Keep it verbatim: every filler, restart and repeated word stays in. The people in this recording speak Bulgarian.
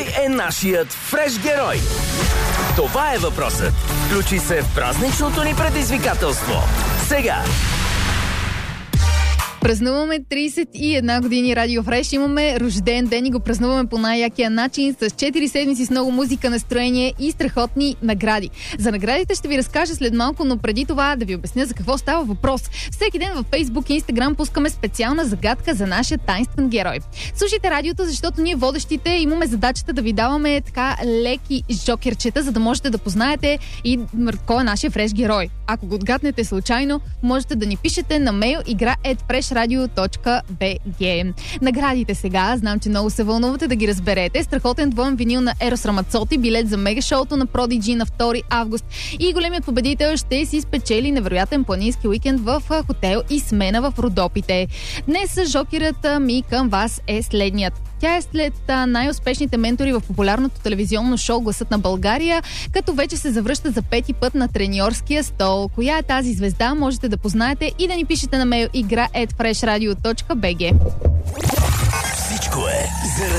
Кой е нашият фреш герой? Това е въпросът. Включи се в празничното ни предизвикателство. Сега! Празнуваме трийсет и една години Радио Фреш. Имаме рожден ден и го празнуваме по най-якия начин с четири седмици с много музика, настроение и страхотни награди. За наградите ще ви разкажа след малко, но преди това да ви обясня за какво става въпрос. Всеки ден във Фейсбук и Инстаграм пускаме специална загадка за нашия таинствен герой. Слушайте радиото, защото ние водещите имаме задачата да ви даваме така леки жокерчета, за да можете да познаете и кой е нашия фреш герой. Ако го отгаднете случайно, можете да ни пишете на мейл игра ет фреш радио точка би джи. Наградите сега, знам, че много се вълнувате да ги разберете. Страхотен двоен винил на Ерос Рамацоти, билет за мега шоуто на Продиджи на втори август и големият победител ще си спечели невероятен планински уикенд в хотел и смена в Родопите. Днес жокерът ми към вас е следният. Тя е след най-успешните ментори в популярното телевизионно шоу "Гласът на България", като вече се завръща за пети път на треньорския стол. Коя е тази звезда? Можете да познаете и да ни пишете на мейл игра ет фреш радио точка би джи. Всичко е заради